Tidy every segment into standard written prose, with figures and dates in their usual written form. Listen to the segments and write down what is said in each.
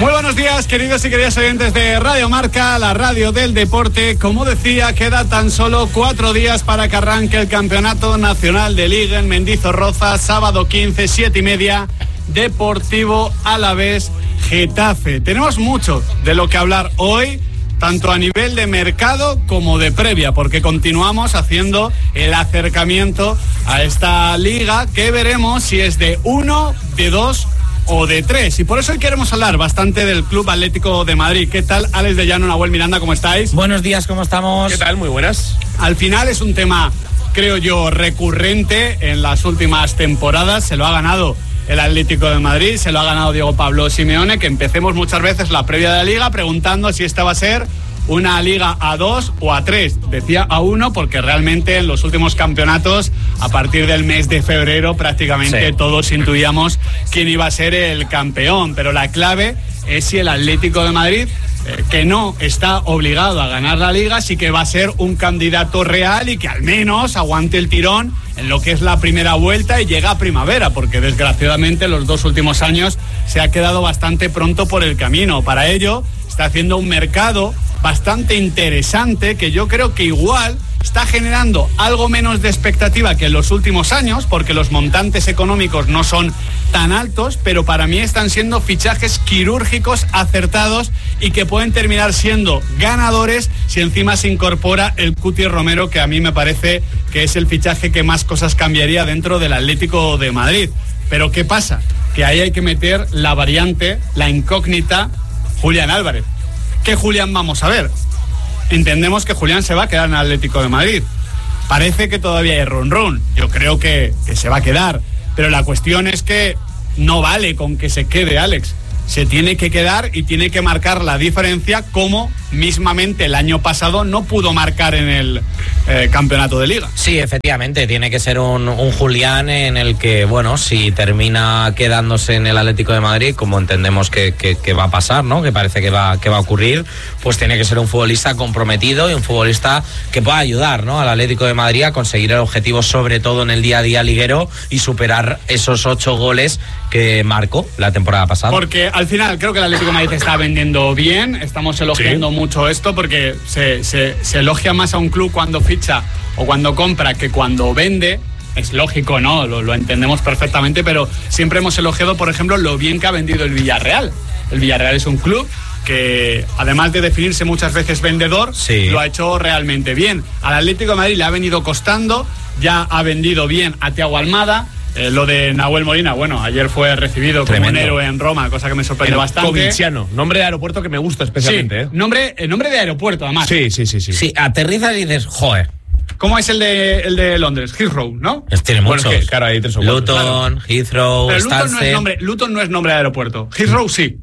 Muy buenos días, queridos y queridas oyentes de Radio Marca, la radio del deporte. Como decía, queda tan solo 4 días para que arranque el Campeonato Nacional de Liga en Mendizorroza, sábado 15, 7:30, Deportivo Alavés Getafe. Tenemos mucho de lo que hablar hoy, tanto a nivel de mercado como de previa, porque continuamos haciendo el acercamiento a esta liga, que veremos si es de 1, de 2 o de 3, y por eso hoy queremos hablar bastante del Club Atlético de Madrid. ¿Qué tal, Alex de Llano, Nahuel Miranda? ¿Cómo estáis? Buenos días, ¿cómo estamos? ¿Qué tal? Muy buenas. Al final es un tema, creo yo, recurrente en las últimas temporadas. Se lo ha ganado el Atlético de Madrid, se lo ha ganado Diego Pablo Simeone, que empecemos muchas veces la previa de la liga preguntando si esta va a ser una liga a 2 o a 3. Decía a 1 porque realmente en los últimos campeonatos, a partir del mes de febrero, prácticamente todos intuíamos quién iba a ser el campeón. Pero la clave es si el Atlético de Madrid, que no está obligado a ganar la liga, sí que va a ser un candidato real y que al menos aguante el tirón en lo que es la primera vuelta y llega a primavera, porque desgraciadamente los 2 últimos años se ha quedado bastante pronto por el camino. Para ello está haciendo un mercado bastante interesante, que yo creo que igual está generando algo menos de expectativa que en los últimos años, porque los montantes económicos no son tan altos, pero para mí están siendo fichajes quirúrgicos acertados y que pueden terminar siendo ganadores si encima se incorpora el Cuti Romero, que a mí me parece que es el fichaje que más cosas cambiaría dentro del Atlético de Madrid. Pero ¿qué pasa? Que ahí hay que meter la variante, la incógnita, Julián Álvarez. ¿Qué Julián vamos a ver? Entendemos que Julián se va a quedar en el Atlético de Madrid. Parece que todavía hay run. Yo creo que se va a quedar. Pero la cuestión es que no vale con que se quede, Alex. Se tiene que quedar y tiene que marcar la diferencia, como mismamente el año pasado no pudo marcar en el campeonato de liga. Sí, efectivamente, tiene que ser un Julián en el que, bueno, si termina quedándose en el Atlético de Madrid, como entendemos que va a pasar, ¿no? Que parece que va a ocurrir, pues tiene que ser un futbolista comprometido y un futbolista que pueda ayudar, ¿no?, al Atlético de Madrid a conseguir el objetivo, sobre todo en el día a día liguero, y superar esos 8 goles que marcó la temporada pasada. Porque al final creo que el Atlético de Madrid está vendiendo bien. Estamos elogiando mucho esto porque se elogia más a un club cuando ficha o cuando compra que cuando vende. Es lógico, ¿no? Lo entendemos perfectamente, pero siempre hemos elogiado, por ejemplo, lo bien que ha vendido el Villarreal. El Villarreal es un club que, además de definirse muchas veces vendedor, lo ha hecho realmente bien. Al Atlético de Madrid le ha venido costando, ya ha vendido bien a Thiago Almada. Lo de Nahuel Molina, bueno, ayer fue recibido como un héroe en Roma, cosa que me sorprende bastante. Covinciano, nombre de aeropuerto que me gusta especialmente. Sí, nombre de aeropuerto, además. Sí. Sí, aterrizas y dices, joder. ¿Cómo es el de Londres? Heathrow, ¿no? Tiene muchos. Bueno, claro, hay 3 o 4. Luton, Heathrow, pero Stansted. Luton no es nombre de aeropuerto. Heathrow sí.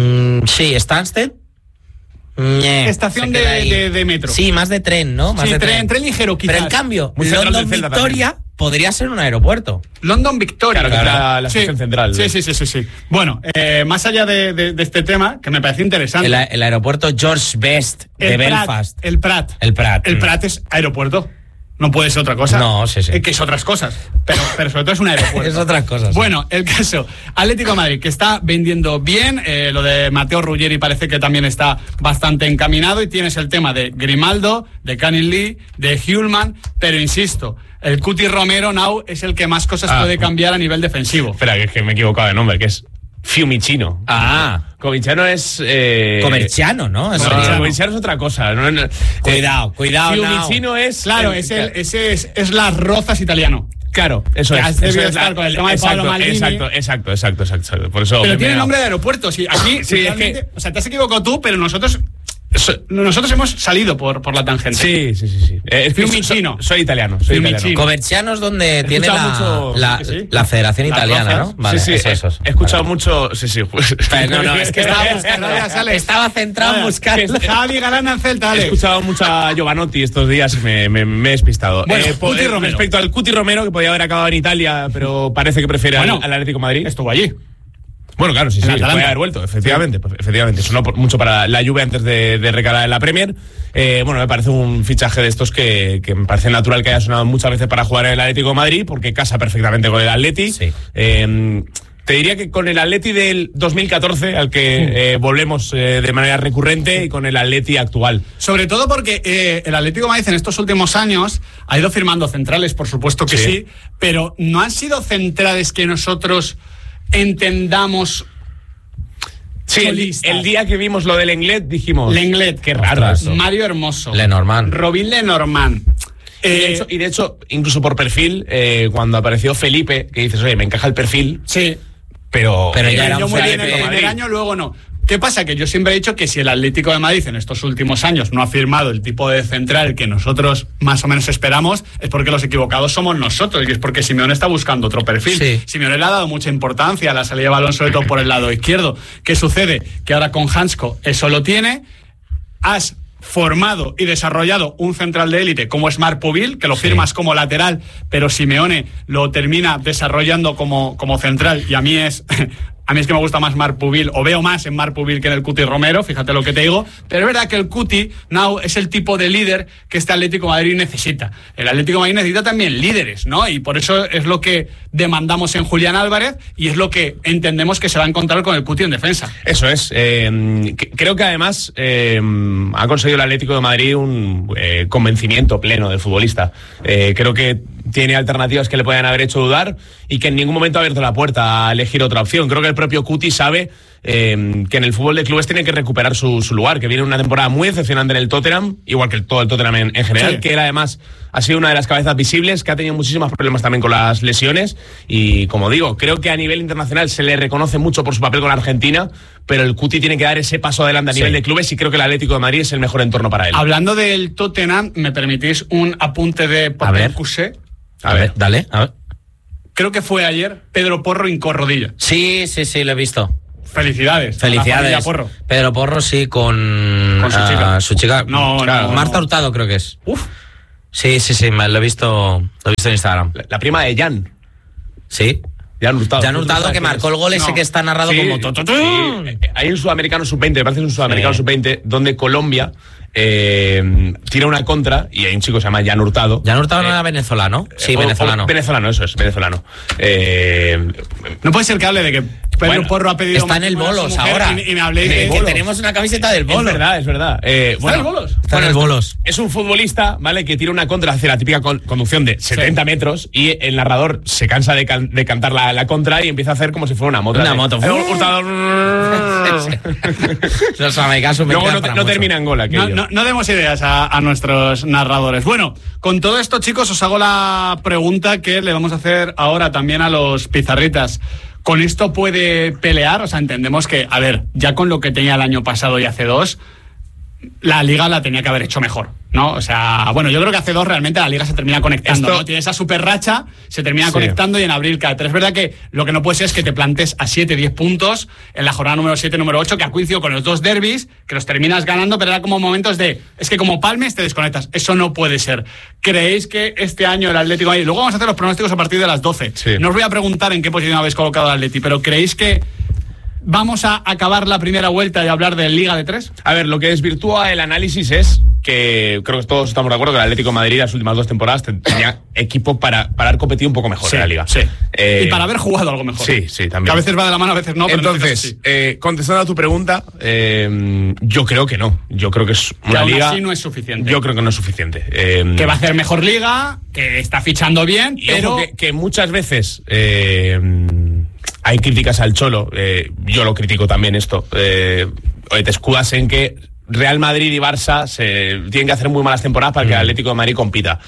Sí, Stansted. Estación de metro. Sí, más de tren, ¿no? Más de tren ligero, quizás. Pero en cambio, muy London Victoria también podría ser un aeropuerto. London Victoria. Claro. La estación central. Sí. Bueno, más allá de este tema, que me parece interesante. El aeropuerto George Best de Belfast. El Prat. El Prat es aeropuerto. No puede ser otra cosa. No, sí. Que es otras cosas. Pero sobre todo es un aeropuerto. Es otras cosas. Bueno, el caso. Atlético de Madrid, que está vendiendo bien. Lo de Matteo Ruggeri parece que también está bastante encaminado. Y tienes el tema de Grimaldo, de Canning Lee, de Hjulman. Pero insisto, el Cuti Romero now es el que más cosas puede cambiar a nivel defensivo. Espera, que es que me he equivocado de nombre, que es Fiumicino. Covinciano es... Comerciano, ¿no? Covinciano es otra cosa. Cuidado. Fiumicino es... Claro, ese es Las Rozas italiano. Claro, eso es. Eso es con el tema de Pablo Maldini. Exacto. Por eso pero tiene nombre de aeropuerto. Sí, aquí, sí, es que... O sea, te has equivocado tú, pero nosotros hemos salido por la tangente. Sí. Fiumicino. Soy italiano. Comerciano es donde tiene la Federación Italiana, ¿no? Vale, sí. He escuchado mucho... Sí. No, es que estaba centrado en buscar... Javi Galán al Celta, He escuchado mucho a Giovanotti estos días y me he despistado. Bueno, Cuti Romero. Respecto al Cuti Romero, que podía haber acabado en Italia, pero parece que prefiere al Atlético de Madrid. Estuvo allí. Bueno, claro, sí, puede haber vuelto, efectivamente. Sonó mucho para la Juve antes de recalar en la Premier. Me parece un fichaje de estos que me parece natural que haya sonado muchas veces para jugar en el Atlético de Madrid, porque casa perfectamente con el Atleti. Sí. Te diría que con el Atleti del 2014, al que volvemos de manera recurrente, y con el Atleti actual. Sobre todo porque el Atlético de Madrid en estos últimos años ha ido firmando centrales, por supuesto que sí, pero no han sido centrales que nosotros entendamos. Sí, el día que vimos lo de Lenglet dijimos... Lenglet. Qué raro eso. Mario Hermoso. Lenormand. Robin Lenormand. Y de hecho, incluso por perfil, cuando apareció Felipe, que dices, oye, me encaja el perfil. Sí. Pero ya era muy bien el primer año, luego no. ¿Qué pasa? Que yo siempre he dicho que si el Atlético de Madrid en estos últimos años no ha firmado el tipo de central que nosotros más o menos esperamos, es porque los equivocados somos nosotros, y es porque Simeone está buscando otro perfil. Sí. Simeone le ha dado mucha importancia a la salida de balón, sobre todo por el lado izquierdo. ¿Qué sucede? Que ahora con Hansko eso lo tiene. Has formado y desarrollado un central de élite como es Marc Pubil, que lo firmas como lateral, pero Simeone lo termina desarrollando como central, y a mí es que me gusta más Marc Pubil, o veo más en Marc Pubil que en el Cuti Romero, fíjate lo que te digo, pero es verdad que el Cuti now es el tipo de líder que este Atlético de Madrid necesita. El Atlético de Madrid necesita también líderes, ¿no? Y por eso es lo que demandamos en Julián Álvarez, y es lo que entendemos que se va a encontrar con el Cuti en defensa. Eso es. Creo que además ha conseguido el Atlético de Madrid un convencimiento pleno del futbolista. Creo que tiene alternativas que le pueden haber hecho dudar, y que en ningún momento ha abierto la puerta a elegir otra opción. Creo que el propio Cuti sabe que en el fútbol de clubes tiene que recuperar su lugar, que viene una temporada muy decepcionante en el Tottenham, igual que todo el Tottenham en general, que él además ha sido una de las cabezas visibles, que ha tenido muchísimos problemas también con las lesiones, y como digo, creo que a nivel internacional se le reconoce mucho por su papel con Argentina, pero el Cuti tiene que dar ese paso adelante a nivel de clubes, y creo que el Atlético de Madrid es el mejor entorno para él. Hablando del Tottenham, ¿me permitís un apunte de Patrick Cusé? A ver, dale, a ver. Creo que fue ayer, Pedro Porro hincó rodilla. Sí, lo he visto. Felicidades. Porro. Pedro Porro, sí, con su chica. No, Marta Hurtado, creo que es. Uf. Sí, lo he visto en Instagram. La prima de Jan. Sí. Jan Hurtado, que marcó el gol ese que está narrado como... Sí. Hay un sudamericano sub-20, me parece un sudamericano sub-20, donde Colombia tira una contra, y hay un chico que se llama Jan Hurtado. Jan Hurtado no era venezolano. Sí, venezolano. Venezolano, eso es, venezolano. No puede ser que hable de que Pedro Porro ha pedido... Está en el Bolos ahora. Y me hablé de que tenemos una camiseta del Bolos. Es verdad. ¿Está en el Bolos? Está en el Bolos. Es un futbolista, ¿vale?, que tira una contra, hace la típica conducción de 70 metros, y el narrador se cansa de cantar la contra y empieza a hacer como si fuera una moto. Los americanos luego no termina en gol aquello. No demos ideas a nuestros narradores. Bueno, con todo esto, chicos, os hago la pregunta que le vamos a hacer ahora también a los pizarritas. ¿Con esto puede pelear? O sea, entendemos que, a ver, ya con lo que tenía el año pasado y hace 2, la Liga la tenía que haber hecho mejor, ¿no? O sea, bueno, yo creo que hace 2 realmente la Liga se termina conectando, ¿no? Tiene esa super racha, se termina conectando, y en abril cae. Pero es verdad que lo que no puede ser es que te plantes a 7-10 puntos en la jornada número 7, número 8, que ha coincidido con los 2 derbis, que los terminas ganando, pero era como momentos de... Es que como palmes te desconectas. Eso no puede ser. ¿Creéis que este año el Atlético... Luego vamos a hacer los pronósticos a partir de las 12. Sí. No os voy a preguntar en qué posición habéis colocado al Atleti, pero ¿creéis que vamos a acabar la primera vuelta y hablar de Liga de 3? A ver, lo que desvirtúa el análisis es que creo que todos estamos de acuerdo que el Atlético de Madrid las últimas 2 temporadas tenía equipo para haber competido un poco mejor en la Liga. Sí. Y para haber jugado algo mejor. Sí, también. Que a veces va de la mano, a veces no. Entonces, contestando a tu pregunta, yo creo que no. Yo creo que es una que liga... así no es suficiente. Yo creo que no es suficiente. Que va a hacer mejor liga, que está fichando bien, pero... Que muchas veces... hay críticas al Cholo, yo lo critico también esto. Te escudas en que Real Madrid y Barça tienen que hacer muy malas temporadas para que el Atlético de Madrid compita.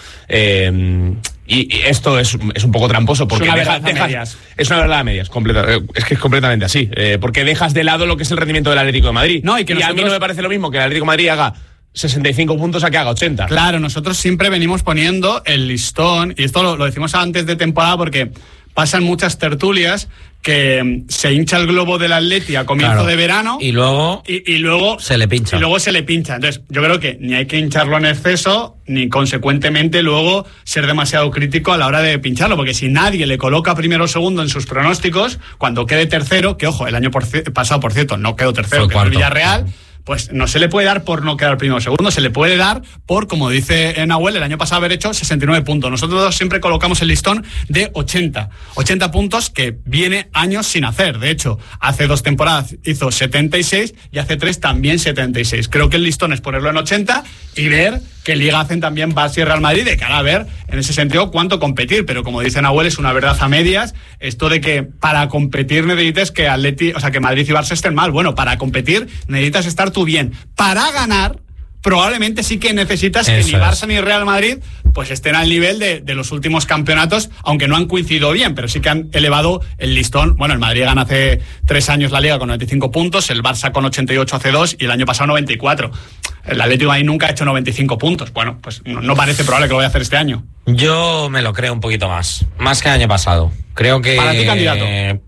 Y esto es un poco tramposo, porque es una verdad a medias. Es una verdad a medias, es que es completamente así. Porque dejas de lado lo que es el rendimiento del Atlético de Madrid. No, y a mí no me parece lo mismo que el Atlético de Madrid haga 65 puntos a que haga 80. Claro, nosotros siempre venimos poniendo el listón, y esto lo decimos antes de temporada porque pasan muchas tertulias que se hincha el globo del Atleti a comienzo de verano y luego se le pincha. Entonces, yo creo que ni hay que hincharlo en exceso, ni consecuentemente luego ser demasiado crítico a la hora de pincharlo, porque si nadie le coloca primero o segundo en sus pronósticos, cuando quede tercero, que ojo, el año pasado, por cierto, no quedó tercero, quedó el Villarreal, pues no se le puede dar por no quedar primero o segundo, se le puede dar por, como dice Nahuel, el año pasado haber hecho 69 puntos. Nosotros siempre colocamos el listón de 80 puntos, que viene años sin hacer. De hecho, hace 2 temporadas hizo 76 y hace 3 también 76. Creo que el listón es ponerlo en 80 y ver qué liga hacen también Barça y Real Madrid, de cara a ver, en ese sentido, cuánto competir. Pero como dice Nahuel, es una verdad a medias esto de que para competir necesites que que Madrid y Barça estén mal. Bueno, para competir necesitas estar tú bien. Para ganar, probablemente sí que necesitas que ni Barça ni Real Madrid pues estén al nivel de los últimos campeonatos, aunque no han coincidido bien, pero sí que han elevado el listón. Bueno, el Madrid gana hace 3 años la Liga con 95 puntos, el Barça con 88 hace 2 y el año pasado 94. El Atlético ahí nunca ha hecho 95 puntos. Bueno, pues no parece probable que lo vaya a hacer este año. Yo me lo creo un poquito más que el año pasado. Creo que... ¿Para ti candidato?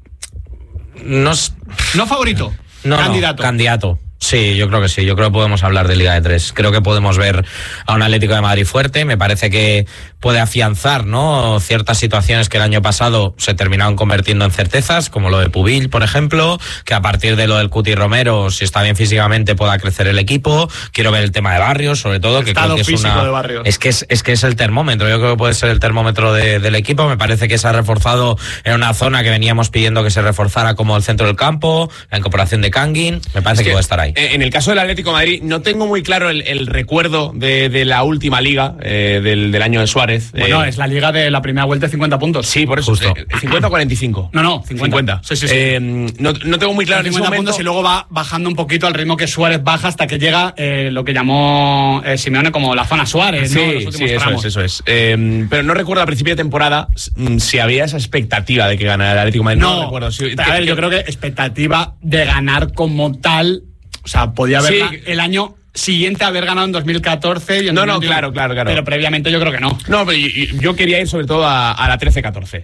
No favorito, no, candidato. No, candidato. Sí, yo creo que sí. Yo creo que podemos hablar de Liga de 3. Creo que podemos ver a un Atlético de Madrid fuerte. Me parece que puede afianzar, ¿no?, ciertas situaciones que el año pasado se terminaron convirtiendo en certezas, como lo de Pubil, por ejemplo, que a partir de lo del Cuti Romero, si está bien físicamente, pueda crecer el equipo. Quiero ver el tema de Barrios, sobre todo, que creo que es una... de Barrios. Es que es el termómetro. Yo creo que puede ser el termómetro del equipo. Me parece que se ha reforzado en una zona que veníamos pidiendo que se reforzara, como el centro del campo, la incorporación de Kangin. Me parece que puede estar ahí. En el caso del Atlético de Madrid, no tengo muy claro el recuerdo de la última liga del año de Suárez. Bueno, es la liga de la primera vuelta de 50 puntos. Sí, por eso. Justo. 50 o 45. No, 50. Sí. No tengo muy claro 50 puntos y luego va bajando un poquito al ritmo que Suárez baja hasta que llega lo que llamó Simeone como la zona Suárez, ¿no? Los últimos tramos. Eso es. Pero no recuerdo a principio de temporada si había esa expectativa de que ganara el Atlético de Madrid. No recuerdo. A ver, yo creo que expectativa de ganar como tal, o sea, podía haber el año siguiente haber ganado en 2014 y en 2021. Claro. Pero previamente yo creo que no. No, pero yo quería ir sobre todo a la 13-14,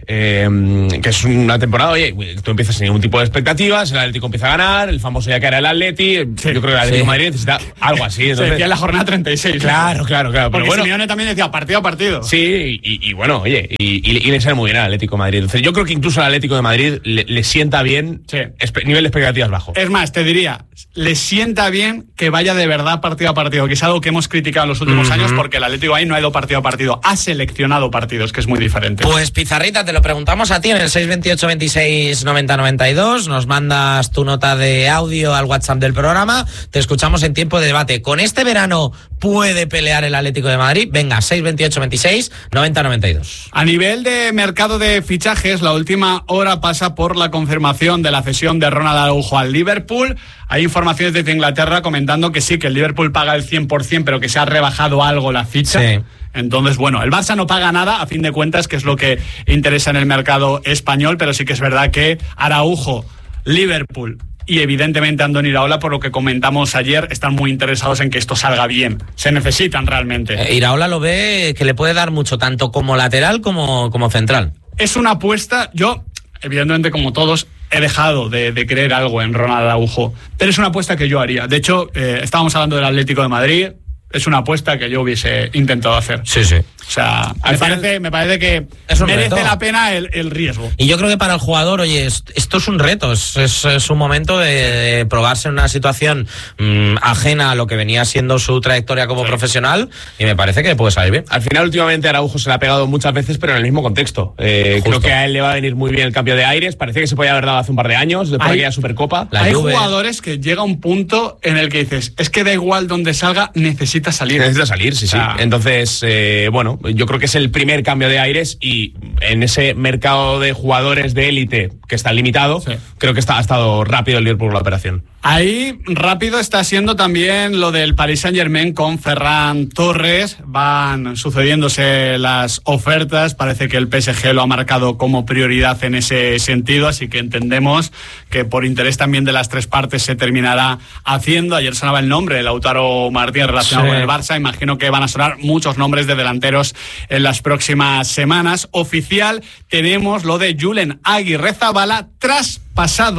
que es una temporada, oye, tú empiezas sin ningún tipo de expectativas, el Atlético empieza a ganar, el famoso ya que era el Atleti, yo creo que el Atlético de Madrid necesita algo así. Entonces... Se decía en la jornada 36. Claro. Porque pero bueno, Simeone también decía partido a partido. Sí, y bueno, oye, y le sale muy bien al Atlético de Madrid. Entonces yo creo que incluso al Atlético de Madrid le sienta bien nivel de expectativas bajo. Es más, te diría, le sienta bien que vaya de verdad partido a partido, que es algo que hemos criticado en los últimos años, porque el Atlético ahí no ha ido partido a partido, ha seleccionado partidos, que es muy diferente. Pues Pizarrita, te lo preguntamos a ti en el 628 26 90 92, nos mandas tu nota de audio al WhatsApp del programa, te escuchamos en tiempo de debate. ¿Con este verano puede pelear el Atlético de Madrid? Venga, 628 26 90 92. A nivel de mercado de fichajes, la última hora pasa por la confirmación de la cesión de Ronald Araujo al Liverpool. Hay informaciones desde Inglaterra comentando que sí, que el Liverpool paga el 100%, pero que se ha rebajado algo la ficha. Sí. Entonces, bueno, el Barça no paga nada, a fin de cuentas, que es lo que interesa en el mercado español, pero sí que es verdad que Araujo, Liverpool y evidentemente Andoni Iraola, por lo que comentamos ayer, están muy interesados en que esto salga bien. Se necesitan realmente. Iraola lo ve que le puede dar mucho, tanto como lateral como central. Es una apuesta, yo, evidentemente como todos, he dejado de creer algo en Ronald Araujo, pero es una apuesta que yo haría. De hecho, estábamos hablando del Atlético de Madrid, es una apuesta que yo hubiese intentado hacer. Sí. O sea, me parece que merece la pena el riesgo. Y yo creo que para el jugador, oye, esto es un reto, es un momento de probarse en una situación ajena a lo que venía siendo su trayectoria como profesional, y me parece que puede salir bien. Al final, últimamente, Araujo se le ha pegado muchas veces, pero en el mismo contexto. Creo que a él le va a venir muy bien el cambio de aires. Parece que se podía haber dado hace un par de años, después de aquella Supercopa. Hay jugadores que llega un punto en el que dices, es que da igual donde salga, necesita salir. Sí. Entonces, bueno, yo creo que es el primer cambio de aires, y en ese mercado de jugadores de élite que está limitado, creo que ha estado rápido el Liverpool la operación. Ahí rápido está siendo también lo del Paris Saint-Germain con Ferran Torres. Van sucediéndose las ofertas, parece que el PSG lo ha marcado como prioridad en ese sentido, así que entendemos que por interés también de las tres partes se terminará haciendo. Ayer sonaba el nombre de Lautaro Martínez relacionado con el Barça, imagino que van a sonar muchos nombres de delanteros en las próximas semanas. Oficial, tenemos lo de Julen Aguirrezabala, traspasado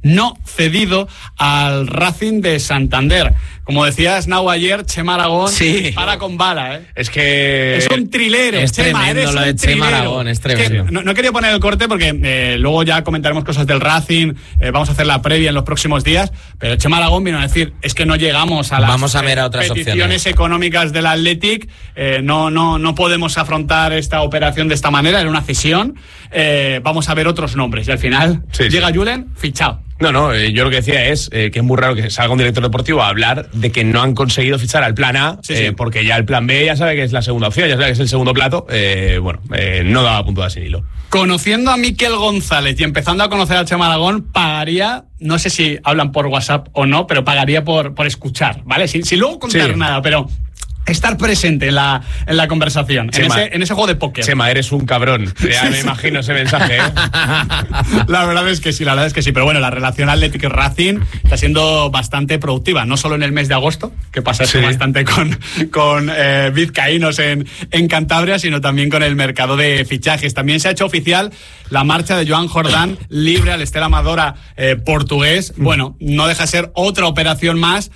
no cedido al Racing de Santander. Como decías, Nau, ayer, Chema Aragón para con bala, ¿eh? Es que... Es un trilero, es Chema, tremendo lo de Chema Aragón, es tremendo. Es que no quería poner el corte porque luego ya comentaremos cosas del Racing, vamos a hacer la previa en los próximos días, pero Chema Aragón vino a decir, es que no llegamos a las vamos a ver a otras peticiones opciones económicas del Athletic, no podemos afrontar esta operación de esta manera, era una cesión, vamos a ver otros nombres, y al final llega Julen, fichado. No, yo lo que decía es que es muy raro que salga un director deportivo a hablar de que no han conseguido fichar al plan A, porque ya el plan B ya sabe que es la segunda opción, ya sabe que es el segundo plato, no daba puntada sin hilo. Conociendo a Miquel González y empezando a conocer a Chema Aragón, pagaría, no sé si hablan por WhatsApp o no, pero pagaría por escuchar, ¿vale? Sin luego contar nada, pero... estar presente en la conversación, Chema, en ese juego de póker. Chema, eres un cabrón. Ya me imagino ese mensaje, ¿eh? La verdad es que sí. Pero bueno, la relación Athletic-Racing está siendo bastante productiva. No solo en el mes de agosto, que pasa bastante con vizcaínos en Cantabria, sino también con el mercado de fichajes. También se ha hecho oficial la marcha de Joan Jordán, libre al Estela Amadora portugués. Bueno, no deja de ser otra operación más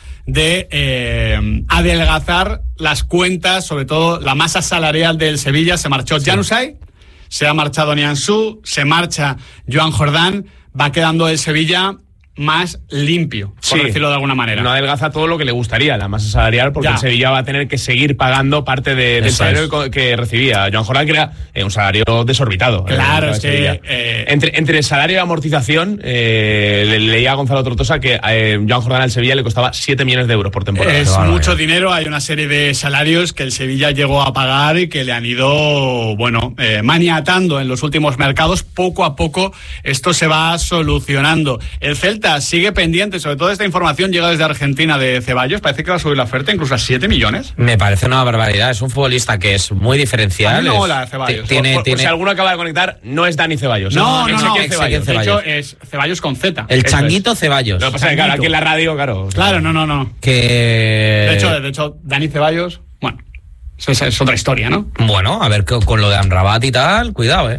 de adelgazar las cuentas, sobre todo la masa salarial del Sevilla. Se marchó Januzaj, se ha marchado Nianzú, se marcha Joan Jordán, va quedando el Sevilla más limpio, por decirlo de alguna manera. No adelgaza todo lo que le gustaría, la masa salarial, porque el Sevilla va a tener que seguir pagando parte del salario que recibía Joan Jordán, que era un salario desorbitado. Claro, es que... Entre el salario y la amortización, leía a Gonzalo Tortosa que Joan Jordán al Sevilla le costaba 7 millones de euros por temporada. Es mucho dinero, hay una serie de salarios que el Sevilla llegó a pagar y que le han ido, maniatando en los últimos mercados. Poco a poco esto se va solucionando. El Celta sigue pendiente, sobre todo esta información llega desde Argentina de Ceballos, parece que va a subir la oferta incluso a 7 millones. Me parece una barbaridad, es un futbolista que es muy diferencial. A mí no mola Ceballos. Si alguno acaba de conectar, no es Dani Ceballos. No, Ceballos. De hecho es Ceballos con Z. El Changuito Ceballos. Lo que pasa es que claro, aquí en la radio, Claro, no. Que... De hecho, Dani Ceballos, es otra historia, ¿no? Bueno, a ver con lo de Amrabat y tal, cuidado,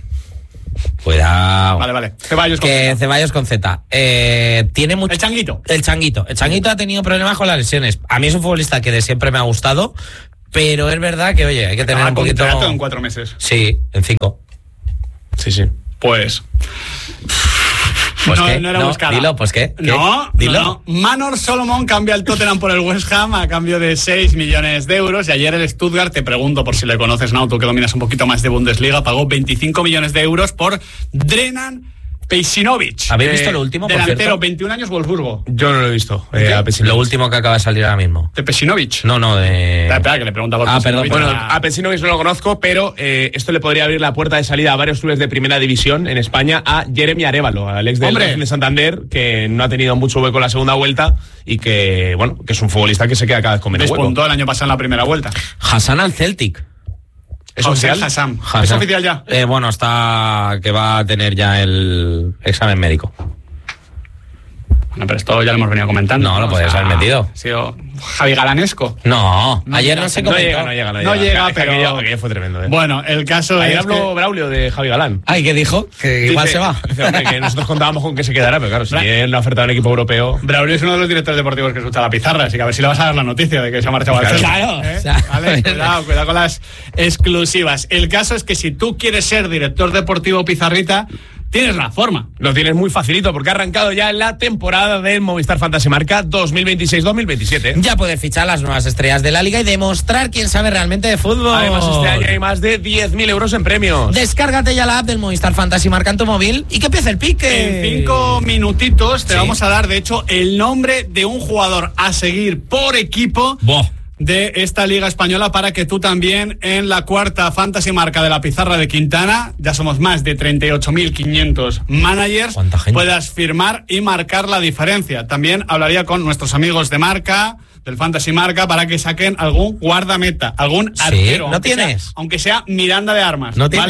Cuidado. Vale. Ceballos con Z. Tiene mucho... El Changuito. El Changuito ha tenido problemas con las lesiones. A mí es un futbolista que de siempre me ha gustado, pero es verdad que, oye, hay que tener un poquito... contrato en 4 meses. Sí, en 5. Sí. Pues no era buscada. Dilo, pues ¿qué? Dilo. No. Manor Solomon cambia el Tottenham por el West Ham a cambio de 6 millones de euros. Y ayer el Stuttgart, te pregunto por si le conoces, ¿no? Tú que dominas un poquito más de Bundesliga, pagó 25 millones de euros por Drenan Pejcinovic. ¿Habéis visto lo último, por delantero, cierto? 21 años, Wolfsburgo. Yo no lo he visto. Lo último que acaba de salir ahora mismo. ¿De Pejinovic? No, de... Espera, que le pregunta por Pejinovic. Bueno, a Pejinovic no lo conozco, pero esto le podría abrir la puerta de salida a varios clubes de primera división en España, a Jeremy Arévalo, al ex del Racing de Santander, que no ha tenido mucho hueco en la segunda vuelta y que es un futbolista que se queda cada vez con menos hueco. Despuntó el año pasado en la primera vuelta. Hassan al Celtic. ¿Es oficial? Hassan. ¿Es oficial ya? Está que va a tener ya el examen médico. Bueno, pero esto ya lo hemos venido comentando. No, lo podías haber metido. Ha sido Javi Galanesco. No, ayer no se comentó. No llega, pero... Aquello fue tremendo, Bueno, el caso ayer es habló Braulio de Javi Galán. Ay, ¿qué dijo? Que igual se va. Dice, hombre, que nosotros contábamos con que se quedara, pero claro, si él no ha ofertado un equipo europeo... Braulio es uno de los directores deportivos que escucha la pizarra, así que a ver si le vas a dar la noticia de que se ha marchado al Celta. Claro. Vale, cuidado con las exclusivas. El caso es que si tú quieres ser director deportivo pizarrita, tienes la forma. Lo tienes muy facilito porque ha arrancado ya la temporada del Movistar Fantasy Marca 2026-2027. Ya puedes fichar las nuevas estrellas de la liga y demostrar quién sabe realmente de fútbol. Además, este año hay más de 10.000 euros en premios. Descárgate ya la app del Movistar Fantasy Marca en tu móvil y que empiece el pique. En 5 minutitos te vamos a dar, de hecho, el nombre de un jugador a seguir por equipo de esta Liga Española para que tú también en la cuarta Fantasy Marca de la pizarra de Quintana, ya somos más de 38.500 managers, puedas firmar y marcar la diferencia. También hablaría con nuestros amigos de Marca, del Fantasy Marca, para que saquen algún guardameta, algún arquero. ¿No tienes? Aunque sea Miranda de Armas. ¿No tienes? ¿Vale?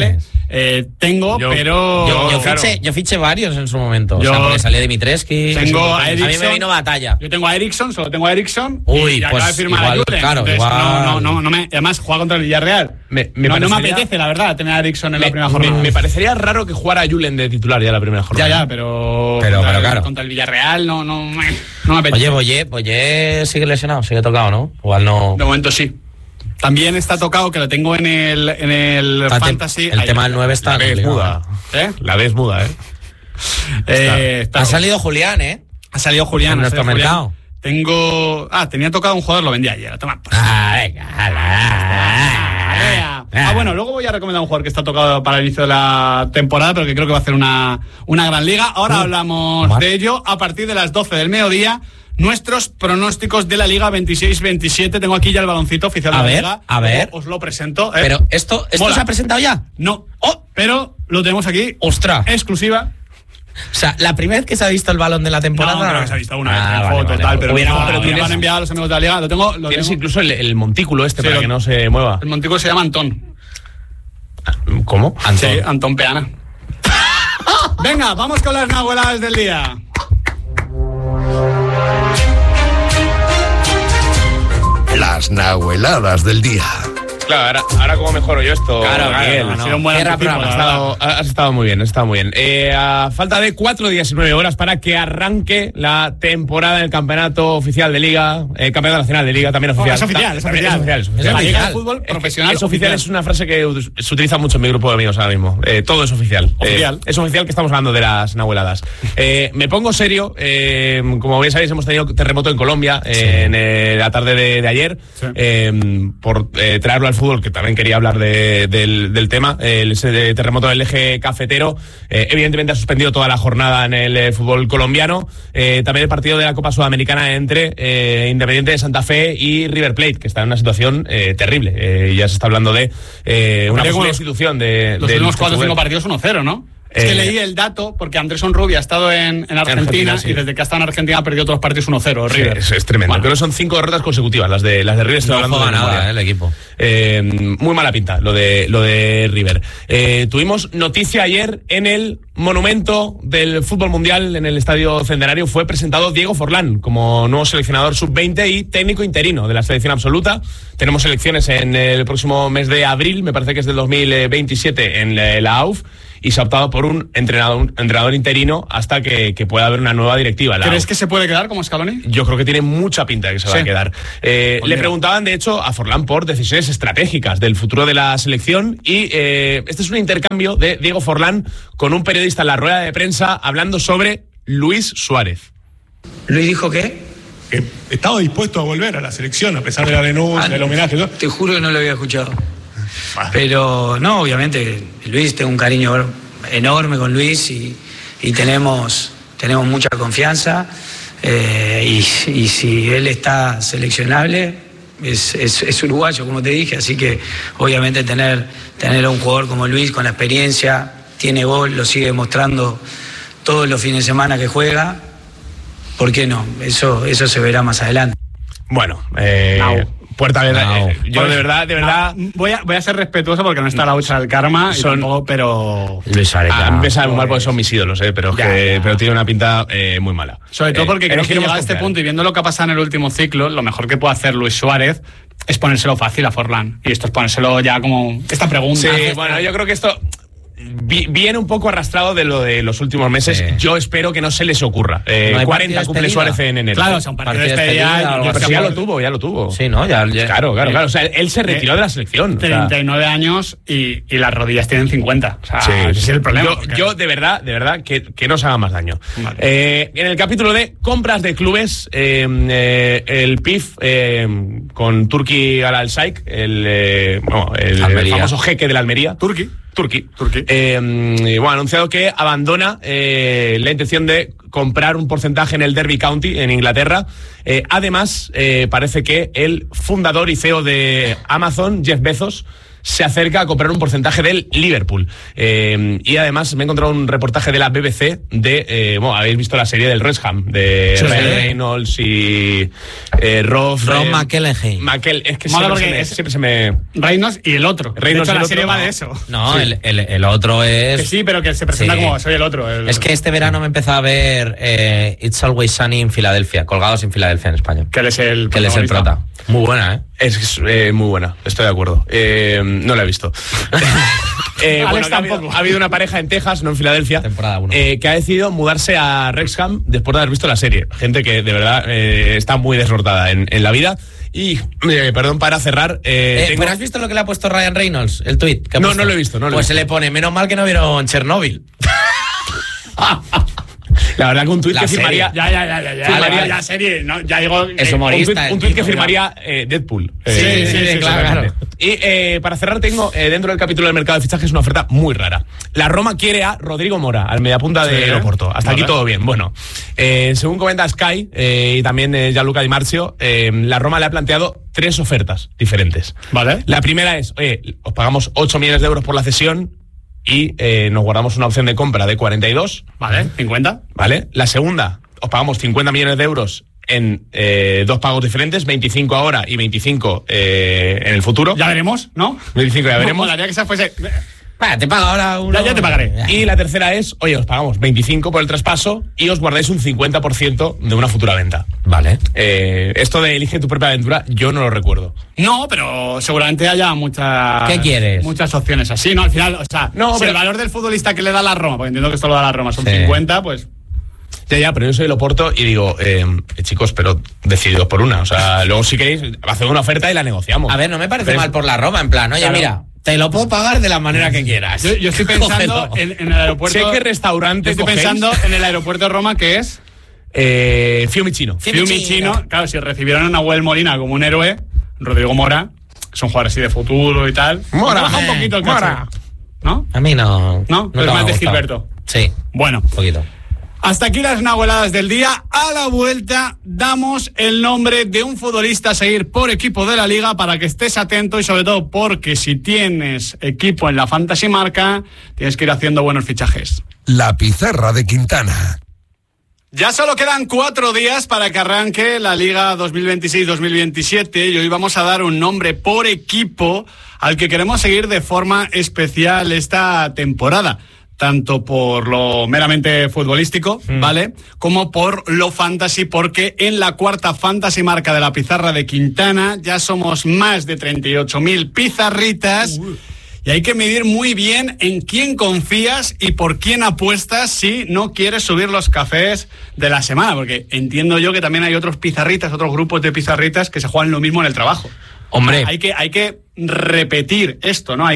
Yo fiché varios en su momento. Porque salía Dimitrescu. Tengo a Eriksson. A mí me vino batalla. Yo tengo a Eriksson, solo tengo a Eriksson. Uy, y acaba de firmar a Julen. Claro, además juega contra el Villarreal. No me apetece, la verdad, tener a Eriksson en la primera jornada. Me parecería raro que jugara Julen de titular ya la primera jornada. Ya, pero claro. Contra el Villarreal no me apetece. Oye, Boyé sigue lesionado, sigue tocado, ¿no? Igual no. De momento sí. También está tocado, que lo tengo en el Fantasy. El tema del 9 está muda. La vez muda, Ha salido Julián, Ha salido Julián. En nuestro mercado. Tenía tocado un jugador, lo vendí ayer. Toma. Bueno, luego voy a recomendar un jugador que está tocado para el inicio de la temporada, pero que creo que va a hacer una gran liga. Ahora hablamos de ello a partir de las 12 del mediodía. Nuestros pronósticos de la Liga 26-27. Tengo aquí ya el baloncito oficial de la Liga. A ver. Os lo presento. Pero ¿esto se ha presentado ya? No. Pero lo tenemos aquí. ¡Ostras! Exclusiva. O sea, la primera vez que se ha visto el balón de la temporada. No, creo que se ha visto una vez en foto, tal. Pero me lo han enviado a los amigos de la Liga. Tienes incluso el montículo para que no se mueva. El montículo se llama Antón. ¿Cómo? Sí, Antón Peana. Venga, vamos con las nahueladas del día. Las nahueladas del día. Claro, ahora cómo mejoro yo esto. Claro, Miguel. Ha sido un buen anticipo, has estado muy bien, A falta de 4 días y 9 horas para que arranque la temporada del campeonato oficial de Liga, campeonato nacional de Liga, también oficial. Es oficial. La Liga de fútbol profesional. Es oficial, es una frase que se utiliza mucho en mi grupo de amigos ahora mismo. Todo es oficial. Es oficial que estamos hablando de las nahueladas. Me pongo serio. Como bien sabéis, hemos tenido terremoto en Colombia en la tarde de ayer. Sí. Por traerlo al fútbol, que también quería hablar del tema, ese terremoto del eje cafetero, evidentemente ha suspendido toda la jornada en el fútbol colombiano, también el partido de la Copa Sudamericana entre Independiente de Santa Fe y River Plate, que está en una situación terrible, ya se está hablando de una posible institución de... Los últimos 4 o 5 partidos 1-0, ¿no? Es que leí el dato porque Andrés Onrubia ha estado en Argentina, sí. Y desde que ha estado en Argentina ha perdido todos los partidos 1-0. River. Sí, es tremendo. Bueno. Creo que son 5 derrotas consecutivas las de River. No juega nada el equipo. Muy mala pinta lo de River. Tuvimos noticia ayer en el monumento del fútbol mundial, en el Estadio Centenario. Fue presentado Diego Forlán como nuevo seleccionador sub-20 y técnico interino de la selección absoluta. Tenemos elecciones en el próximo mes de abril, me parece que es del 2027 en la AUF. Y se ha optado por un entrenador interino hasta que pueda haber una nueva directiva. ¿Crees que se puede quedar como Scaloni? Yo creo que tiene mucha pinta de que se va a quedar. Le preguntaban, de hecho, a Forlán por decisiones estratégicas del futuro de la selección y este es un intercambio de Diego Forlán con un periodista en la rueda de prensa hablando sobre Luis Suárez. ¿Luis dijo qué? Que estaba dispuesto a volver a la selección a pesar de la denuncia, del homenaje. Te juro que no lo había escuchado. Pero no, obviamente Luis, tengo un cariño enorme con Luis y tenemos mucha confianza y si él está seleccionable es uruguayo, como te dije, así que obviamente tener a un jugador como Luis con la experiencia, tiene gol, lo sigue demostrando todos los fines de semana que juega, ¿por qué no? Eso se verá más adelante. Bueno, puerta abierta. Yo de verdad. Voy a ser respetuoso porque no está la hucha del karma, pero. Luis Suárez. Me sabe muy mal porque son mis ídolos, pero tiene una pinta muy mala. Sobre todo porque creo que llegado a este punto y viendo lo que ha pasado en el último ciclo, lo mejor que puede hacer Luis Suárez es ponérselo fácil a Forlán. Y esto es ponérselo ya como esta pregunta. Sí, bueno, yo creo que esto viene un poco arrastrado de lo de los últimos meses. Sí. Yo espero que no se les ocurra. 40 cumple Suárez en enero. Claro, o sea, un partido de despedida. Ya lo tuvo. Sí, ¿no? Ya. Claro. O sea, él se retiró de la selección. 39 años y las rodillas tienen 50. O sea, ese es el problema. Yo de verdad, que no se haga más daño. Vale. En el capítulo de compras de clubes, el PIF con Turki Al-Shaikh, el famoso jeque de la Almería. Turki. Ha anunciado que abandona la intención de comprar un porcentaje en el Derby County en Inglaterra. Además, parece que el fundador y CEO de Amazon, Jeff Bezos, se acerca a comprar un porcentaje del Liverpool. Y además me he encontrado un reportaje de la BBC de, habéis visto la serie del Wrexham, de Ryan Reynolds y Rob McElhenney. Es que siempre se me... Reynolds y el otro. Reynolds, de hecho, la serie otro, va de eso. No, sí. el otro es... Que sí, pero que se presenta como soy el otro. Es que este verano me empezó a ver It's Always Sunny en Filadelfia, Colgados en Filadelfia en español. Que él es el prota. Muy buena, ¿eh? Es muy buena, estoy de acuerdo. No la he visto. Ha habido una pareja en Texas, no en Filadelfia, temporada 1, que ha decidido mudarse a Wrexham después de haber visto la serie. Gente que de verdad está muy desnortada en la vida. Y, perdón, para cerrar... ¿Pero has visto lo que le ha puesto Ryan Reynolds? El tuit. No lo he visto. Pues se le pone, menos mal que no vieron Chernobyl. La verdad que un tuit que serie. firmaría... Ya serie, no, ya digo... Es humorista. Un tuit que firmaría Deadpool. Sí, claro. Y para cerrar tengo dentro del capítulo del mercado de fichajes una oferta muy rara. La Roma quiere a Rodrigo Mora, al mediapunta de Oporto. Hasta aquí todo bien. Bueno, según comenta Sky y también Gianluca Di Marzio, la Roma le ha planteado 3 ofertas diferentes. Vale. La primera es, os pagamos 8 millones de euros por la cesión y nos guardamos una opción de compra de 42. Vale, 50. Vale. La segunda, os pagamos 50 millones de euros en 2 pagos diferentes, 25 ahora y 25 en el futuro. Ya veremos, ¿no? 25 ya veremos. Molaría que esa fuese... Te pago ahora uno. Ya te pagaré. Y la tercera es, os pagamos 25 por el traspaso y os guardáis un 50% de una futura venta. Vale. Esto de elige tu propia aventura, yo no lo recuerdo. No, pero seguramente haya muchas... ¿Qué quieres? Muchas opciones así, ¿no? Al final, o sea, si el valor del futbolista que le da la Roma, porque entiendo que esto lo da la Roma, son 50, pues... Ya, pero yo soy el Oporto y digo, chicos, pero decididos por una. O sea, luego si queréis, hacemos una oferta y la negociamos. A ver, no me parece mal por la Roma, en plan, oye, claro, mira, te lo puedo pagar de la manera que quieras. Yo estoy pensando en el aeropuerto... Sé qué restaurante estoy pensando en el aeropuerto de Roma, que es... Fiumicino. Fiumicino. Claro, si recibieron a Nahuel Molina como un héroe, Rodrigo Mora, que son jugadores así de futuro y tal... Mora, baja un poquito el cacho, ¿no? A mí no. ¿No? Pero es más de Gilberto. Sí. Bueno. Un poquito. Hasta aquí las nahueladas del día. A la vuelta damos el nombre de un futbolista a seguir por equipo de la Liga para que estés atento y sobre todo porque si tienes equipo en la Fantasy Marca tienes que ir haciendo buenos fichajes. La pizarra de Quintana. Ya solo quedan 4 días para que arranque la Liga 2026-2027 y hoy vamos a dar un nombre por equipo al que queremos seguir de forma especial esta temporada. Tanto por lo meramente futbolístico, ¿vale? Como por lo fantasy, porque en la cuarta Fantasy Marca de la pizarra de Quintana ya somos más de 38.000 pizarritas. Y hay que medir muy bien en quién confías y por quién apuestas si no quieres subir los cafés de la semana, porque entiendo yo que también hay otros pizarritas, otros grupos de pizarritas que se juegan lo mismo en el trabajo. Hombre. Hay que repetir esto, ¿no?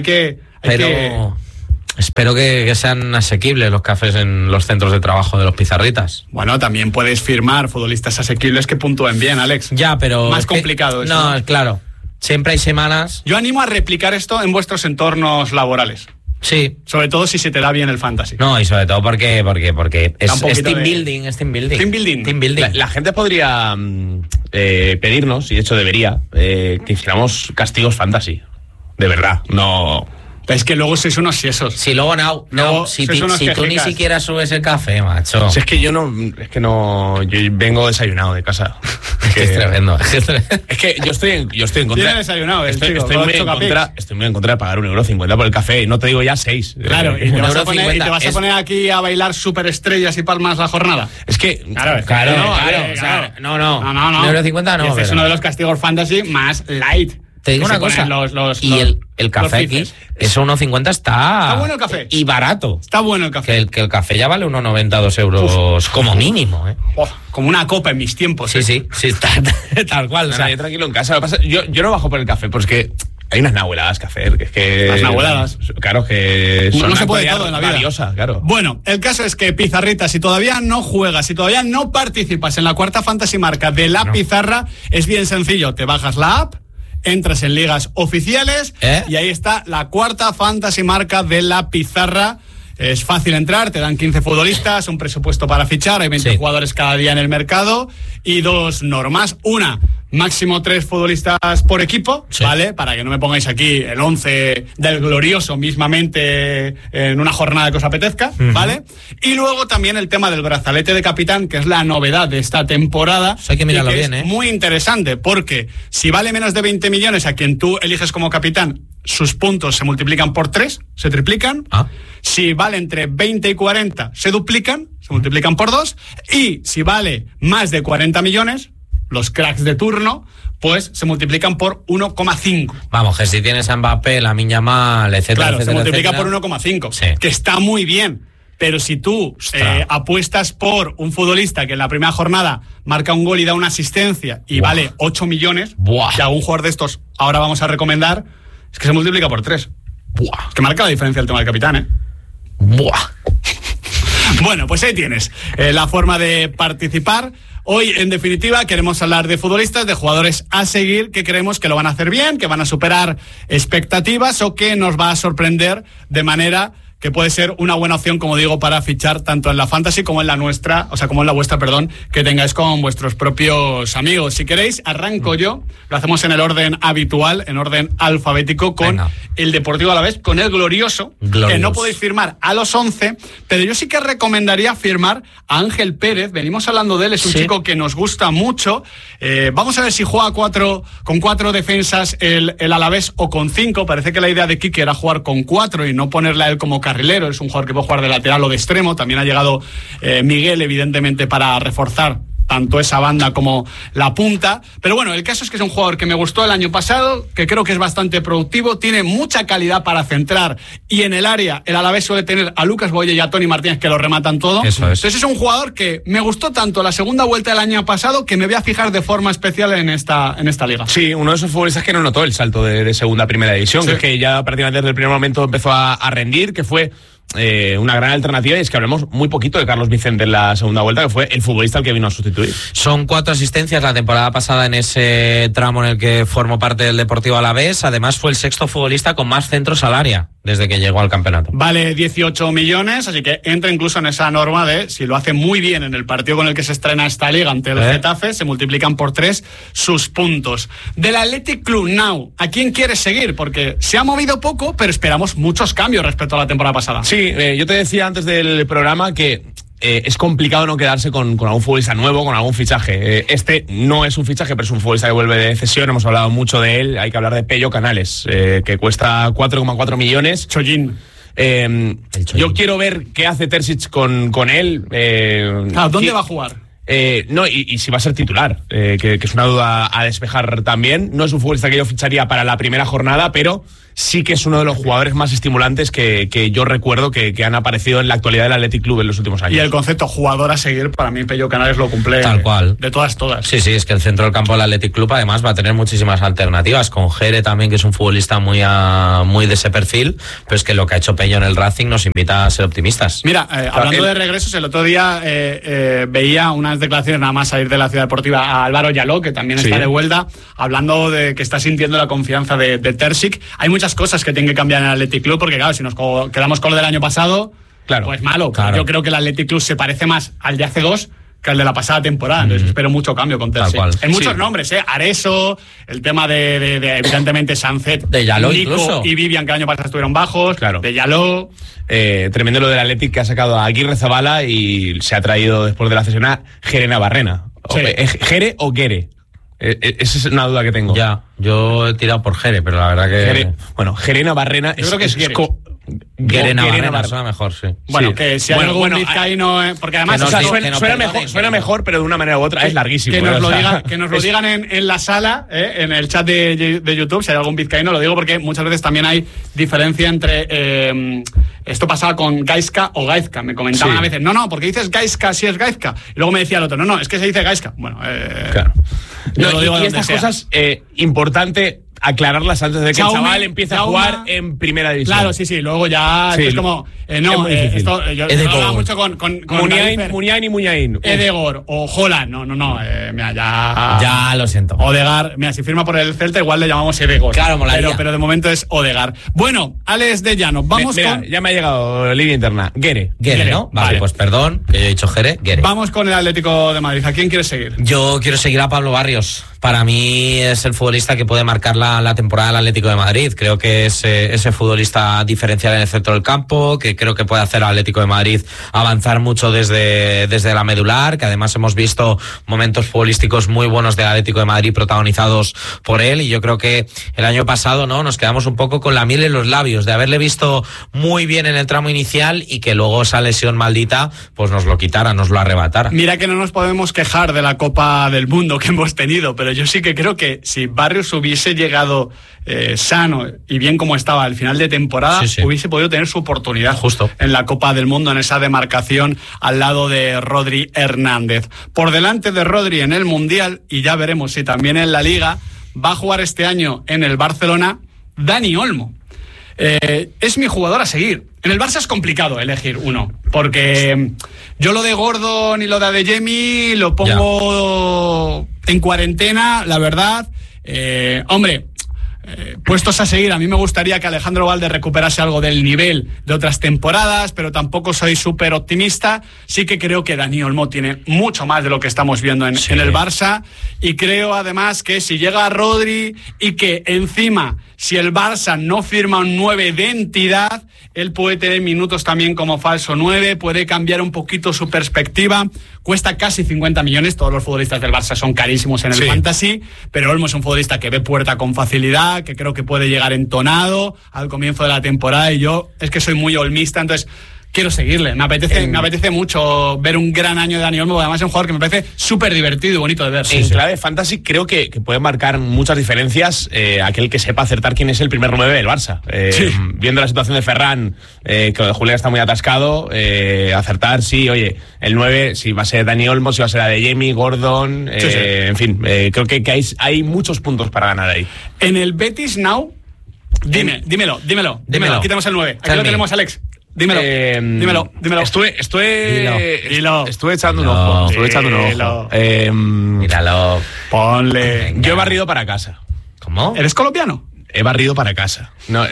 Espero que sean asequibles los cafés en los centros de trabajo de los pizarritas. Bueno, también puedes firmar futbolistas asequibles que puntúen bien, Alex. Ya, pero... Más complicado eso. No, claro. Siempre hay semanas... Yo animo a replicar esto en vuestros entornos laborales. Sí. Sobre todo si se te da bien el fantasy. No, y sobre todo porque es team building, Team building. La gente podría pedirnos, y de hecho debería, que hiciéramos castigos fantasy. De verdad, no... Es que luego sois unos siesos. Si luego si tú ni siquiera subes el café, macho. Si es que yo vengo desayunado de casa. Es tremendo. Es que yo estoy en contra. Tiene desayunado, estoy muy en contra de pagar €1.50 por el café, y no te digo ya 6. Claro, y te vas a poner aquí a bailar superestrellas y palmas la jornada. Es que Claro. No. €1.50 no. Es uno de los castigos fantasy más light. Te digo una cosa, el café aquí, eso 1.50 está bueno el café. Y barato. Está bueno el café. Que el café ya vale 1.90, €2 como mínimo, ¿eh? Como una copa en mis tiempos. Sí, tal cual. O sea, yo tranquilo en casa. Lo que pasa, yo no bajo por el café, porque hay unas nahueladas que hacer. Las nahueladas. Claro, que son no se puede todo en la vida. Valiosa, claro. Bueno, el caso es que pizarrita, si todavía no juegas, si todavía no participas en la cuarta Fantasy Marca de la pizarra, es bien sencillo. Te bajas la app, entras en ligas oficiales y ahí está la cuarta Fantasy Marca de la pizarra. Es fácil entrar, te dan 15 futbolistas, un presupuesto para fichar, hay 20 jugadores cada día en el mercado y 2 normas. Una, máximo 3 futbolistas por equipo, sí, ¿vale? Para que no me pongáis aquí el 11 del glorioso mismamente en una jornada que os apetezca, ¿vale? Y luego también el tema del brazalete de capitán, que es la novedad de esta temporada. Eso hay que mirarlo bien, es muy interesante, porque si vale menos de 20 millones a quien tú eliges como capitán, sus puntos se multiplican por 3, se triplican. Si vale entre 20 y 40, se duplican, se multiplican por 2. Y si vale más de 40 millones, los cracks de turno, pues se multiplican por 1,5. Vamos, que si tienes a Mbappé, Lamine Yamal, etcétera, claro, etcétera, se multiplica etcétera, por 1,5, sí, que está muy bien. Pero si tú apuestas por un futbolista que en la primera jornada marca un gol y da una asistencia y vale 8 millones, que algún jugador de estos ahora vamos a recomendar, es que se multiplica por 3. Es que marca la diferencia el tema del capitán, ¿eh? Bueno, pues ahí tienes la forma de participar. Hoy, en definitiva, queremos hablar de futbolistas, de jugadores a seguir, que creemos que lo van a hacer bien, que van a superar expectativas o que nos va a sorprender de manera que puede ser una buena opción, como digo, para fichar tanto en la Fantasy como en la nuestra, o sea, como en la vuestra, perdón, que tengáis con vuestros propios amigos. Si queréis, arranco yo, lo hacemos en el orden habitual, en orden alfabético, con el Deportivo Alavés, con el glorioso, que no podéis firmar a los 11, pero yo sí que recomendaría firmar a Ángel Pérez. Venimos hablando de él, es un chico que nos gusta mucho. Vamos a ver si juega con 4 defensas el Alavés o con 5. Parece que la idea de Quique era jugar con 4 y no ponerle a él como carrilero. Es un jugador que puede jugar de lateral o de extremo. También ha llegado Miguel, evidentemente, para reforzar tanto esa banda como la punta. Pero bueno, el caso es que es un jugador que me gustó el año pasado, que creo que es bastante productivo, tiene mucha calidad para centrar, y en el área el Alavés suele tener a Lucas Boye y a Toni Martínez, que lo rematan todo. Eso es. Entonces es un jugador que me gustó tanto la segunda vuelta del año pasado, que me voy a fijar de forma especial en esta liga. Sí, uno de esos futbolistas que no notó el salto de segunda a primera división, que es que ya prácticamente desde el primer momento empezó a rendir, que fue una gran alternativa. Y es que hablamos muy poquito de Carlos Vicente en la segunda vuelta, que fue el futbolista al que vino a sustituir. Son 4 asistencias la temporada pasada en ese tramo en el que formó parte del Deportivo Alavés. Además fue el 6º futbolista con más centros al área desde que llegó al campeonato. Vale 18 millones, así que entra incluso en esa norma de, si lo hace muy bien en el partido con el que se estrena esta liga ante el Getafe, se multiplican por 3 sus puntos. Del Athletic Club Now, ¿a quién quieres seguir? Porque se ha movido poco, pero esperamos muchos cambios respecto a la temporada pasada. Sí, yo te decía antes del programa que es complicado no quedarse con algún futbolista nuevo, con algún fichaje. Este no es un fichaje, pero es un futbolista que vuelve de cesión. Hemos hablado mucho de él. Hay que hablar de Pello Canales, que cuesta 4,4 millones. Chollín. Yo quiero ver qué hace Terzic con él. ¿Dónde va a jugar? No, y si va a ser titular, que es una duda a despejar también. No es un futbolista que yo ficharía para la primera jornada, pero sí que es uno de los jugadores más estimulantes que yo recuerdo que han aparecido en la actualidad del Athletic Club en los últimos años. Y el concepto jugador a seguir, para mí Pello Canales lo cumple tal cual. De todas. Sí, es que el centro del campo del Athletic Club además va a tener muchísimas alternativas, con Jere también, que es un futbolista muy de ese perfil, pero es que lo que ha hecho Pello en el Racing nos invita a ser optimistas. Mira, hablando de regresos, el otro día veía unas declaraciones nada más salir de la Ciudad Deportiva a Álvaro Yaló, que también está de vuelta, hablando de que está sintiendo la confianza de Terzic. Hay muchas cosas que tienen que cambiar en el Athletic Club, porque claro, si nos quedamos con lo del año pasado, pues malo. Claro. Yo creo que el Athletic Club se parece más al de hace 2 que al de la pasada temporada. Entonces espero mucho cambio con Terzic. En muchos nombres, Areso, el tema de evidentemente Sancet, de Yaló, Nico incluso, y Vivian, que el año pasado estuvieron bajos, de Yaló. Tremendo lo del Athletic, que ha sacado a Aguirre Zabala y se ha traído después de la cesión a Jere Navarrena. ¿Jere o Guere? Esa es una duda que tengo. Ya, yo he tirado por Jere, pero la verdad que... Jere Navarrena... Yo creo que es Guere. Guere Navarrena suena mejor, sí. Bueno, que si hay algún vizcaíno... Porque además... Suena mejor, pero de una manera u otra es larguísimo. Que nos lo digan en la sala, en el chat de YouTube, si hay algún vizcaíno. Lo digo porque muchas veces también hay diferencia entre... esto pasaba con Gaizka o Gaizka. Me comentaban a veces, no, porque dices Gaizka si es Gaizka. Y luego me decía el otro, no, es que se dice Gaizka. Bueno, claro. Y estas cosas, importante aclararlas antes de que el chaval empiece a jugar en primera división. Claro, sí. Luego ya es como... esto yo hablaba mucho con Muniain y Muñain. Edegor o Holland. No. Mira, ya lo siento. Odegar. Mira, si firma por el Celta, igual le llamamos Edegor. Claro, molaría. Pero de momento es Odegar. Bueno, Alex de Llano, vamos con... Ya me ha llegado línea interna. Guere, ¿no? Vale, pues perdón, que yo he dicho Jere, Guere. Vamos con el Atlético de Madrid. ¿A quién quieres seguir? Yo quiero seguir a Pablo Barrios. para mí es el futbolista que puede marcar la temporada del Atlético de Madrid. Creo que es ese futbolista diferencial en el centro del campo, que creo que puede hacer al Atlético de Madrid avanzar mucho desde la medular, que además hemos visto momentos futbolísticos muy buenos del Atlético de Madrid protagonizados por él, y yo creo que el año pasado, ¿no?, nos quedamos un poco con la miel en los labios de haberle visto muy bien en el tramo inicial y que luego esa lesión maldita pues nos lo quitara, nos lo arrebatara. Mira que no nos podemos quejar de la Copa del Mundo que hemos tenido, pero yo sí que creo que si Barrios hubiese llegado sano y bien como estaba al final de temporada, hubiese podido tener su oportunidad justo en la Copa del Mundo, en esa demarcación al lado de Rodri Hernández. Por delante de Rodri en el Mundial, y ya veremos si también en la Liga, va a jugar este año en el Barcelona Dani Olmo. Es mi jugador a seguir. En el Barça es complicado elegir uno, porque yo lo de Gordon y lo de Adeyemi lo pongo en cuarentena, la verdad. Puestos a seguir, a mí me gustaría que Alejandro Valde recuperase algo del nivel de otras temporadas, pero tampoco soy súper optimista. Sí que creo que Dani Olmo tiene mucho más de lo que estamos viendo en el Barça, y creo además que si llega Rodri y que encima, si el Barça no firma un 9 de entidad, él puede tener minutos también como falso 9, puede cambiar un poquito su perspectiva. Cuesta casi 50 millones, todos los futbolistas del Barça son carísimos en el fantasy, pero Olmo es un futbolista que ve puerta con facilidad, que creo que puede llegar entonado al comienzo de la temporada, y yo es que soy muy olmista, entonces quiero seguirle. Me apetece mucho ver un gran año de Dani Olmo, además es un jugador que me parece súper divertido y bonito de ver. En clave fantasy creo que puede marcar muchas diferencias aquel que sepa acertar quién es el primer 9 del Barça. Viendo la situación de Ferran, que lo de Julián está muy atascado, acertar, oye, el 9, si va a ser Dani Olmo, si va a ser Adeyemi, Gordon, en fin, creo que hay muchos puntos para ganar ahí. En el Betis Now, dímelo. Aquí tenemos el 9, aquí lo tenemos, Alex. Dímelo. Estuve echando un ojo. Míralo. Ponle. Venga. Yo he barrido para casa. ¿Cómo? ¿Eres colombiano? He barrido para casa. No.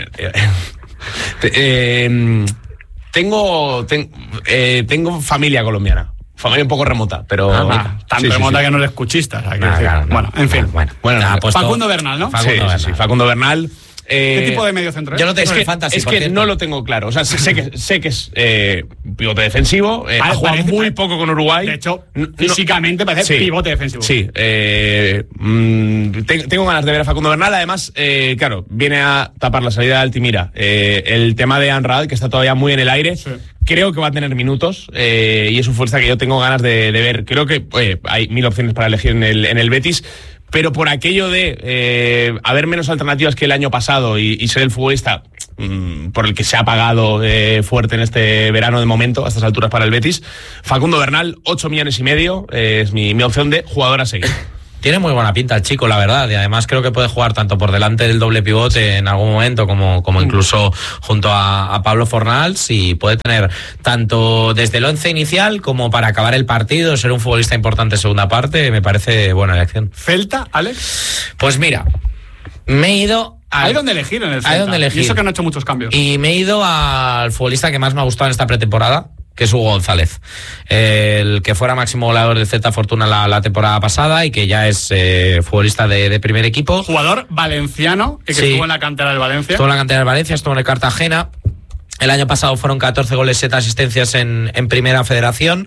Tengo familia colombiana. Familia un poco remota, pero tan remota que no eres cuchista. Bueno, en fin. Facundo Bernal, ¿no? Facundo Bernal. ¿Qué tipo de medio centro es? Yo lo tengo en fantasy. Es que no lo tengo claro. O sea, sé que es pivote defensivo. Ha jugado muy poco con Uruguay. De hecho, físicamente parece pivote defensivo. Sí. Tengo ganas de ver a Facundo Bernal. Además, claro, viene a tapar la salida de Altimira. El tema de Anrad, que está todavía muy en el aire. Sí. Creo que va a tener minutos y es un fuerza que yo tengo ganas de ver. Creo que hay 1000 opciones para elegir en el Betis. Pero por aquello de haber menos alternativas que el año pasado y ser el futbolista por el que se ha pagado fuerte en este verano de momento, a estas alturas para el Betis, Facundo Bernal, 8,5 millones, es mi opción de jugador a seguir. Tiene muy buena pinta el chico, la verdad, y además creo que puede jugar tanto por delante del doble pivote en algún momento como incluso junto a Pablo Fornals, y puede tener tanto desde el 11 inicial como para acabar el partido, ser un futbolista importante en segunda parte. Me parece buena elección. ¿Celta, Alex? Pues mira, me he ido... Hay donde elegir en el Celta. Y eso que no ha hecho muchos cambios. Y me he ido al futbolista que más me ha gustado en esta pretemporada, que es Hugo González, el que fuera máximo goleador del Celta Fortuna la temporada pasada y que ya es futbolista de primer equipo. Jugador valenciano, que estuvo en la cantera del Valencia. Estuvo en la cantera del Valencia, estuvo en el Cartagena. El año pasado fueron 14 goles, 7 asistencias en Primera Federación,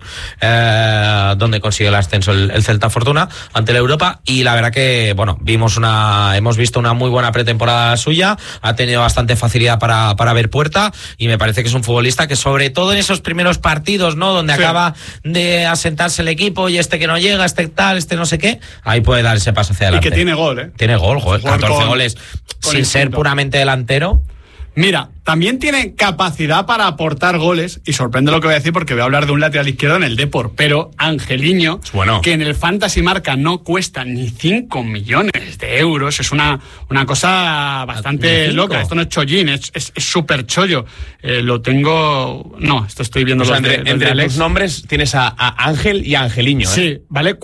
donde consiguió el ascenso el Celta Fortuna ante la Europa, y la verdad que, bueno, hemos visto una muy buena pretemporada suya, ha tenido bastante facilidad para ver puerta, y me parece que es un futbolista que, sobre todo en esos primeros partidos, ¿no?, donde acaba de asentarse el equipo y que no llega, tal, no sé qué, ahí puede dar ese paso hacia adelante. Y que tiene gol, ¿eh? Tiene gol, 14 goles sin ser puramente delantero. Mira, también tiene capacidad para aportar goles, y sorprende lo que voy a decir porque voy a hablar de un lateral izquierdo en el Depor, pero Angeliño, que en el Fantasy Marca no cuesta ni 5 millones de euros, es una cosa bastante loca. Esto no es chollín, es súper chollo. Lo tengo... No, esto estoy viendo entre Alex. Tus nombres tienes a Ángel y a Angeliño. Sí, vale,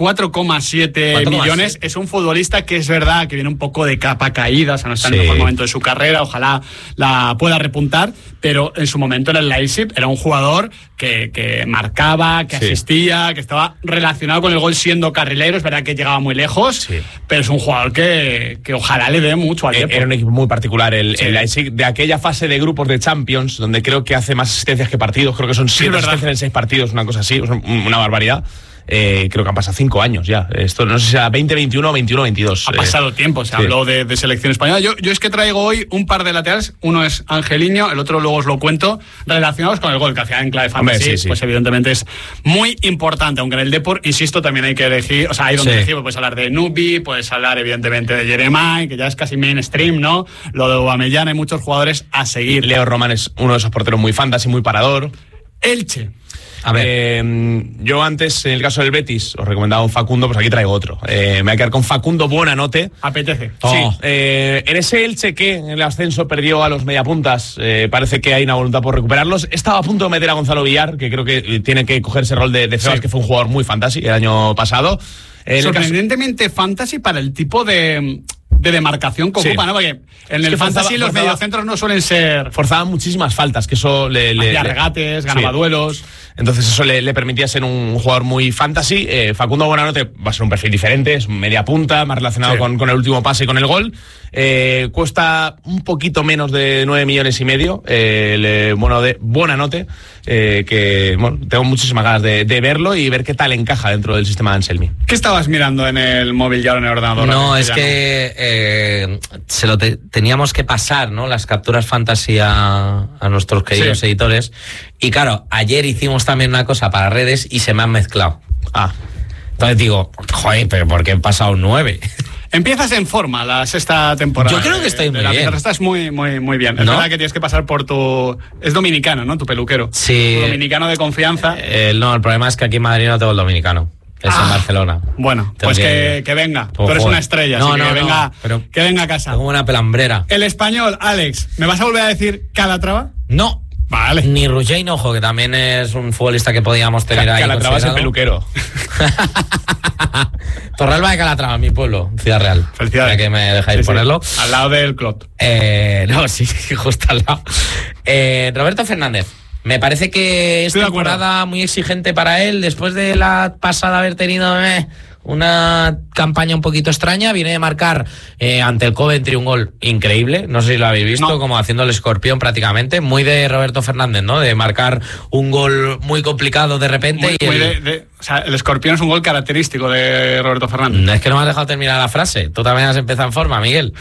4,7 millones. Es un futbolista que es verdad que viene un poco de capa caída, o sea, no está en el mejor momento de su carrera, ojalá la pueda repetir repuntar, pero en su momento en el Leipzig era un jugador que marcaba, que asistía, que estaba relacionado con el gol siendo carrilero. Es verdad que llegaba muy lejos, pero es un jugador que ojalá le dé mucho al Depor. Era un equipo muy particular el Leipzig, de aquella fase de grupos de Champions, donde creo que hace más asistencias que partidos, creo que son 7 asistencias en 6 partidos, una cosa así, una barbaridad. Creo que han pasado 5 años ya. Esto no sé si era 2021 o 21-22. Ha pasado tiempo, se habló de selección española. Yo es que traigo hoy un par de laterales. Uno es Angeliño, el otro luego os lo cuento, relacionados con el gol que hacía en clave fantasy. Pues evidentemente es muy importante. Aunque en el Depor, insisto, también hay que elegir, o sea, hay donde elegir, puedes hablar de Nubi, puedes hablar evidentemente de Jeremai, que ya es casi mainstream, ¿no? Lo de Aubameyang, hay muchos jugadores a seguir. Leo Román es uno de esos porteros muy fantasy, muy parador. Elche. A ver. Yo antes, en el caso del Betis, os recomendaba un Facundo, pues aquí traigo otro. Me voy a quedar con Facundo Buonanotte. Apetece. Sí. En ese Elche que en el ascenso perdió a los mediapuntas, parece que hay una voluntad por recuperarlos. Estaba a punto de meter a Gonzalo Villar, que creo que tiene que coger ese rol de Febas, que fue un jugador muy fantasy el año pasado. Sorprendentemente fantasy para el tipo de demarcación que ocupa, ¿no? Porque en el fantasy los mediocentros no suelen ser... Forzaban muchísimas faltas, que eso hacía regates, ganaba duelos... Entonces eso le permitía ser un jugador muy fantasy. Facundo Buonanotte va a ser un perfil diferente, es media punta, más relacionado con el último pase y con el gol. Cuesta un poquito menos de 9,5 millones. De Buonanotte, que bueno, tengo muchísimas ganas de verlo y ver qué tal encaja dentro del sistema de Anselmi. ¿Qué estabas mirando en el móvil y ahora en el ordenador? No, es que teníamos que pasar, ¿no?, las capturas fantasy a nuestros queridos editores. Y claro, ayer hicimos también una cosa para redes y se me han mezclado. Entonces digo, joder, pero ¿por qué he pasado 9? Empiezas en forma la sexta temporada. Yo creo que estoy muy bien. Estás muy bien. Es verdad que tienes que pasar por tu... Es dominicano, ¿no? Tu peluquero. Sí. Tu dominicano de confianza. No, el problema es que aquí en Madrid no tengo el dominicano. Es en Barcelona. Bueno, pues que venga. Tú eres una estrella, que venga a casa. Tengo una pelambrera. El español, Alex, ¿me vas a volver a decir Calatrava? No. Vale. Ni Roger Hinojo, que también es un futbolista que podíamos tener ahí. Calatrava es el peluquero. Torralba de Calatrava, mi pueblo, Ciudad Real. Felicidades. Ya que me dejáis ponerlo. Al lado del club. No, sí, justo al lado. Roberto Fernández. Me parece que es temporada muy exigente para él. Después de la pasada haber tenido una campaña un poquito extraña, viene de marcar ante el Coventry un gol increíble, no sé si lo habéis visto, como haciendo el escorpión prácticamente, muy de Roberto Fernández, ¿no? De marcar un gol muy complicado de repente. O sea, el escorpión es un gol característico de Roberto Fernández. Es que no me has dejado terminar la frase, tú también has empezado en forma, Miguel.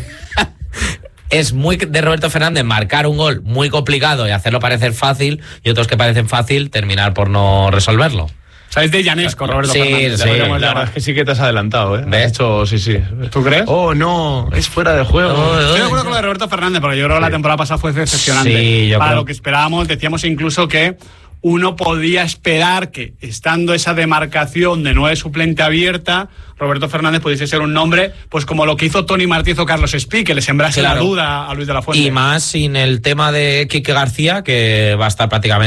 Es muy de Roberto Fernández marcar un gol muy complicado y hacerlo parecer fácil, y otros que parecen fácil terminar por no resolverlo. ¿Sabes de Llanesco, Roberto Fernández? Sí, la verdad es que sí que te has adelantado, ¿eh? De hecho, sí. ¿Tú crees? Oh, no, es fuera de juego. Estoy de acuerdo con lo de Roberto Fernández, porque yo creo que la temporada pasada fue decepcionante. Sí, Para lo que esperábamos, decíamos incluso que uno podía esperar que, estando esa demarcación de 9 suplente abierta, Roberto Fernández pudiese ser un nombre, pues como lo que hizo Toni Martínez o Carlos Espí, que le sembrase la duda a Luis de la Fuente. Y más sin el tema de Quique García, que va a estar prácticamente